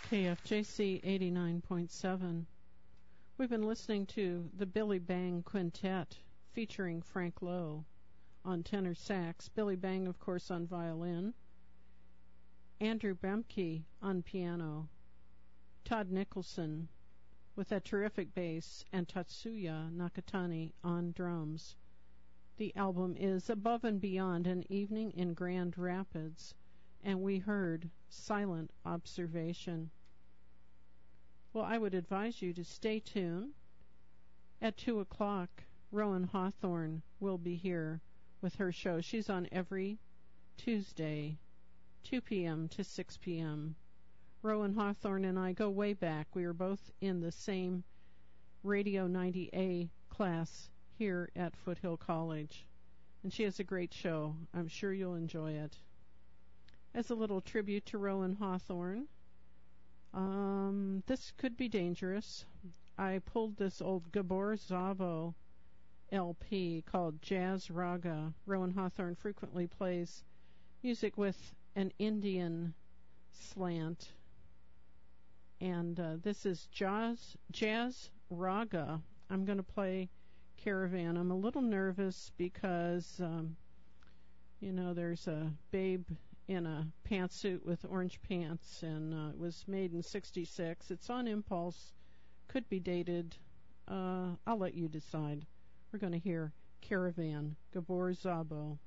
KFJC 89.7. We've been listening to the Billy Bang Quintet featuring Frank Lowe on tenor sax, Billy Bang, of course, on violin, Andrew Bemke on piano, Todd Nicholson with that terrific bass, and Tatsuya Nakatani on drums. The album is Above and Beyond an Evening in Grand Rapids, and we heard Silent Observation. Well, I would advise you to stay tuned. At 2 o'clock, Rowan Hawthorne will be here with her show. She's on every Tuesday, 2 p.m. to 6 p.m. Rowan Hawthorne and I go way back. We were both in the same Radio 90A class here at Foothill College. And she has a great show. I'm sure you'll enjoy it. As a little tribute to Rowan Hawthorne, this could be dangerous. I pulled this old Gabor Szabo LP called Jazz Raga. Rowan Hawthorne frequently plays music with an Indian slant. And this is Jazz Raga. I'm going to play Caravan. I'm a little nervous because, there's a babe in a pantsuit with orange pants, and it was made in 1966. It's on Impulse. Could be dated. I'll let you decide. We're going to hear Caravan, Gabor Szabo.